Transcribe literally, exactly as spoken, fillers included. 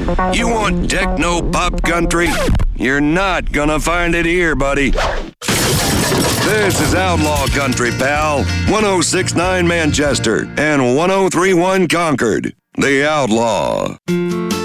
You want techno-pop country? You're not gonna find it here, buddy. This is Outlaw Country, pal. one oh six point nine Manchester and one oh three point one Concord. The Outlaw.